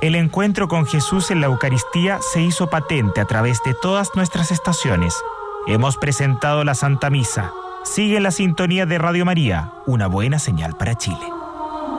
El encuentro con Jesús en la Eucaristía se hizo patente a través de todas nuestras estaciones. Hemos presentado la Santa Misa. Sigue la sintonía de Radio María, una buena señal para Chile.